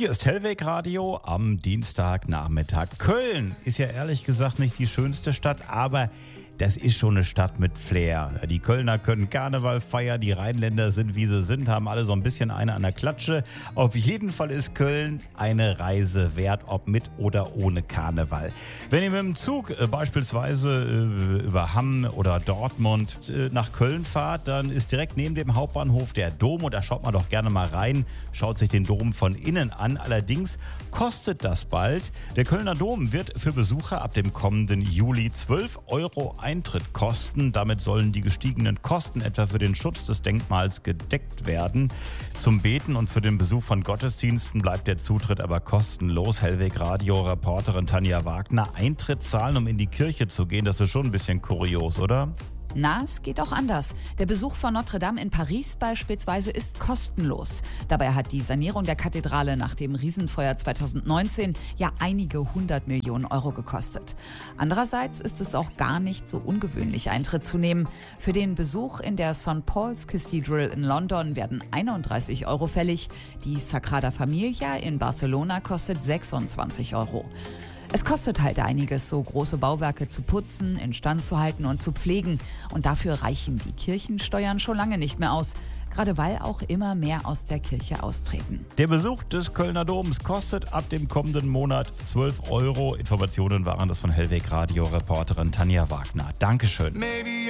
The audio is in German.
Hier ist Hellweg Radio am Dienstagnachmittag. Köln ist ja ehrlich gesagt nicht die schönste Stadt, aber das ist schon eine Stadt mit Flair. Die Kölner können Karneval feiern, die Rheinländer sind wie sie sind, haben alle so ein bisschen eine an der Klatsche. Auf jeden Fall ist Köln eine Reise wert, ob mit oder ohne Karneval. Wenn ihr mit dem Zug beispielsweise über Hamm oder Dortmund nach Köln fahrt, dann ist direkt neben dem Hauptbahnhof der Dom und da schaut man doch gerne mal rein, schaut sich den Dom von innen an. Allerdings kostet das bald. Der Kölner Dom wird für Besucher ab dem kommenden Juli 12 € Eintritt kosten. Damit sollen die gestiegenen Kosten etwa für den Schutz des Denkmals gedeckt werden. Zum Beten und für den Besuch von Gottesdiensten bleibt der Zutritt aber kostenlos. Hellweg Radio Reporterin Tanja Wagner, Eintritt zahlen, um in die Kirche zu gehen, das ist schon ein bisschen kurios, oder? Na, es geht auch anders. Der Besuch von Notre Dame in Paris beispielsweise ist kostenlos. Dabei hat die Sanierung der Kathedrale nach dem Riesenfeuer 2019 ja einige 100 Millionen € gekostet. Andererseits ist es auch gar nicht so ungewöhnlich, Eintritt zu nehmen. Für den Besuch in der St. Paul's Cathedral in London werden 31 € fällig. Die Sagrada Familia in Barcelona kostet 26 €. Es kostet halt einiges, so große Bauwerke zu putzen, instand zu halten und zu pflegen. Und dafür reichen die Kirchensteuern schon lange nicht mehr aus. Gerade weil auch immer mehr aus der Kirche austreten. Der Besuch des Kölner Doms kostet ab dem kommenden Monat 12 €. Informationen waren das von Hellweg Radio Reporterin Tanja Wagner. Dankeschön.